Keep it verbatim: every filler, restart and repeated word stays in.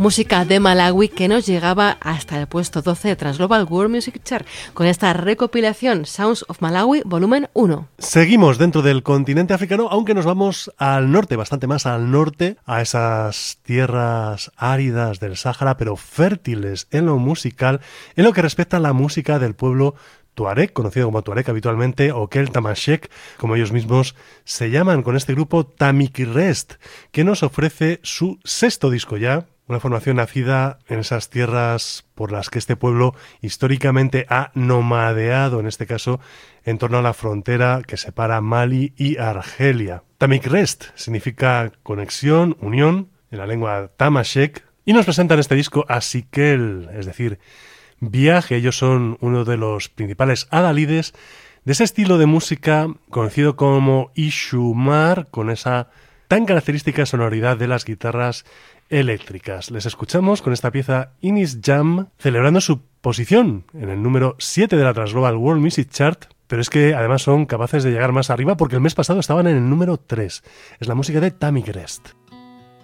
música de Malawi que nos llegaba hasta el puesto doce de Transglobal World Music Chart con esta recopilación Sounds of Malawi volumen uno. Seguimos dentro del continente africano, aunque nos vamos al norte, bastante más al norte, a esas tierras áridas del Sáhara, pero fértiles en lo musical, en lo que respecta a la música del pueblo Tuareg, conocido como Tuareg habitualmente, o Kel Tamashek, como ellos mismos se llaman, con este grupo Tamikrest, que nos ofrece su sexto disco ya, una formación nacida en esas tierras por las que este pueblo históricamente ha nomadeado, en este caso en torno a la frontera que separa Mali y Argelia. Tamikrest significa conexión, unión, en la lengua Tamashek, y nos presentan este disco Asikel, es decir, viaje. Ellos son uno de los principales adalides de ese estilo de música conocido como Ishumar, con esa tan característica sonoridad de las guitarras eléctricas. Les escuchamos con esta pieza Inis Jam, celebrando su posición en el número siete de la Transglobal World Music Chart, pero es que además son capaces de llegar más arriba porque el mes pasado estaban en el número tres. Es la música de Tamikrest.